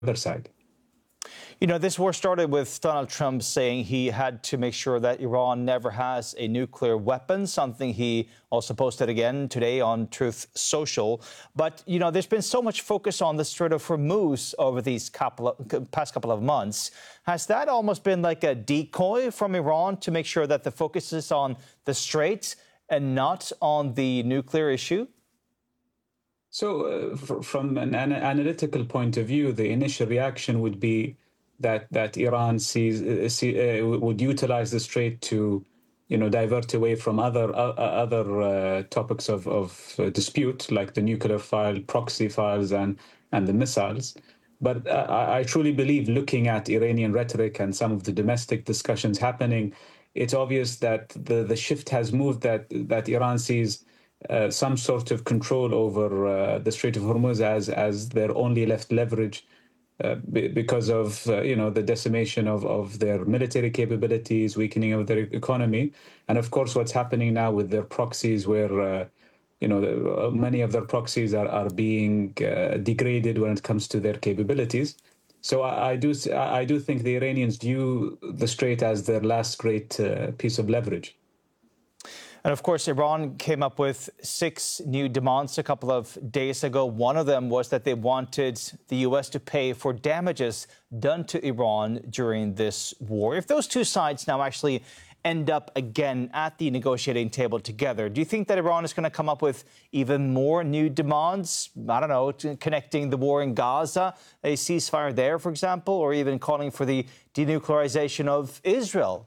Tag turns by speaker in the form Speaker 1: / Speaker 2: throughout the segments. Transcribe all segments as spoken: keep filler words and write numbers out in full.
Speaker 1: other side.
Speaker 2: You know, this war started with Donald Trump saying he had to make sure that Iran never has a nuclear weapon, something he also posted again today on Truth Social. But, you know, there's been so much focus on the Strait of Hormuz over these couple of, past couple of months. Has that almost been like a decoy from Iran to make sure that the focus is on the Strait and not on the nuclear issue?
Speaker 1: So uh, from an, an analytical point of view, the initial reaction would be that that Iran sees uh, see, uh, would utilize the Strait to, you know, divert away from other uh, other uh, topics of of uh, dispute, like the nuclear file, proxy files, and and the missiles. But uh, I, I truly believe, looking at Iranian rhetoric and some of the domestic discussions happening, it's obvious that the the shift has moved. That that Iran sees uh, some sort of control over uh, the Strait of Hormuz as as their only left leverage. Uh, because of uh, you know the decimation of, of their military capabilities, weakening of their economy, and of course what's happening now with their proxies, where uh, you know the, uh, many of their proxies are are being uh, degraded when it comes to their capabilities. So I, I do I do think the Iranians view the Strait as their last great uh, piece of leverage.
Speaker 2: And of course, Iran came up with six new demands a couple of days ago. One of them was that they wanted the U S to pay for damages done to Iran during this war. If those two sides now actually end up again at the negotiating table together, do you think that Iran is going to come up with even more new demands? I don't know, connecting the war in Gaza, a ceasefire there, for example, or even calling for the denuclearization of Israel?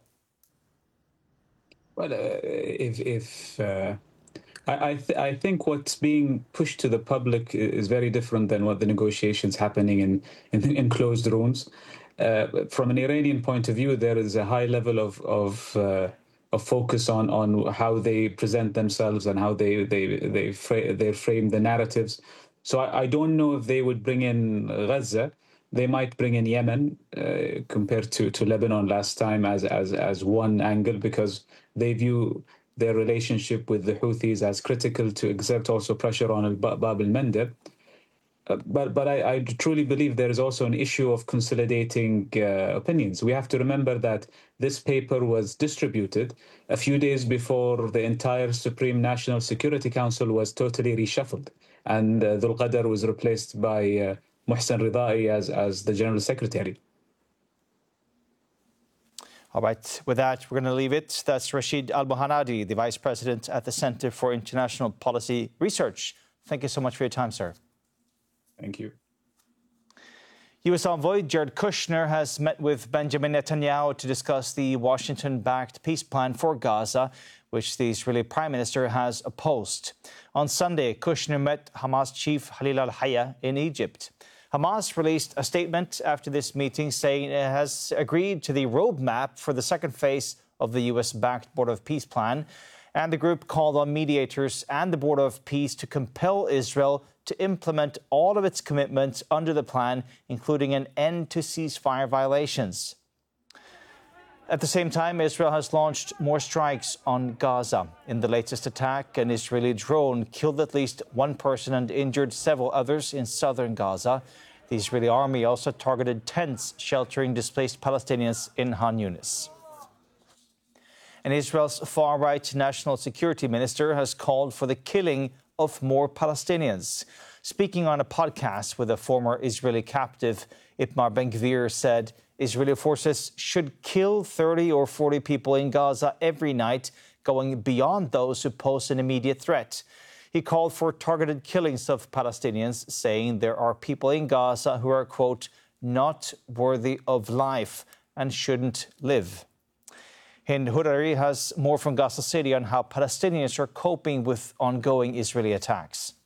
Speaker 1: Well, uh, if, if uh, I I, th- I think what's being pushed to the public is very different than what the negotiations happening in in, in closed rooms. Uh, from an Iranian point of view, there is a high level of of, uh, of focus on, on how they present themselves and how they they they fra- they frame the narratives. So I, I don't know if they would bring in Gaza. They might bring in Yemen uh, compared to, to Lebanon last time as, as as one angle, because they view their relationship with the Houthis as critical to exert also pressure on Bab al-Mandeb. Uh, but but I, I truly believe there is also an issue of consolidating uh, opinions. We have to remember that this paper was distributed a few days before the entire Supreme National Security Council was totally reshuffled, and uh, Dhul Qadr was replaced by uh, Mohsen Ridai as, as the General Secretary.
Speaker 2: All right, with that, we're going to leave it. That's Rashid Al-Mohanadi, the Vice President at the Center for International Policy Research. Thank you so much for your time, sir.
Speaker 1: Thank you.
Speaker 2: U S envoy Jared Kushner has met with Benjamin Netanyahu to discuss the Washington-backed peace plan for Gaza, which the Israeli Prime Minister has opposed. On Sunday, Kushner met Hamas chief Khalil al-Hayya in Egypt. Hamas released a statement after this meeting saying it has agreed to the roadmap for the second phase of the U S-backed Board of Peace plan, and the group called on mediators and the Board of Peace to compel Israel to implement all of its commitments under the plan, including an end to ceasefire violations. At the same time, Israel has launched more strikes on Gaza. In the latest attack, an Israeli drone killed at least one person and injured several others in southern Gaza. The Israeli army also targeted tents sheltering displaced Palestinians in Khan Yunis. And Israel's far-right national security minister has called for the killing of more Palestinians. Speaking on a podcast with a former Israeli captive, Itamar Ben-Gvir said Israeli forces should kill thirty or forty people in Gaza every night, going beyond those who pose an immediate threat. He called for targeted killings of Palestinians, saying there are people in Gaza who are, quote, not worthy of life and shouldn't live. Hind Hurari has more from Gaza City on how Palestinians are coping with ongoing Israeli attacks.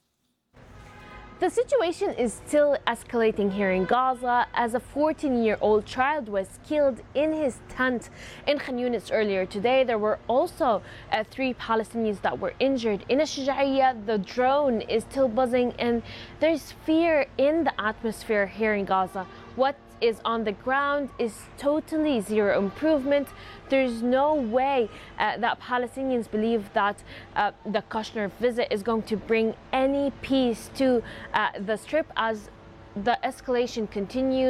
Speaker 3: The situation is still escalating here in Gaza as a fourteen-year-old child was killed in his tent in Khan Yunis earlier today. There were also uh, three Palestinians that were injured. In Ash-Shuja'iyya, the drone is still buzzing and there's fear in the atmosphere here in Gaza. What is on the ground is totally zero improvement. There's no way uh, that Palestinians believe that uh, the Kushner visit is going to bring any peace to uh, the Strip, as the escalation continues.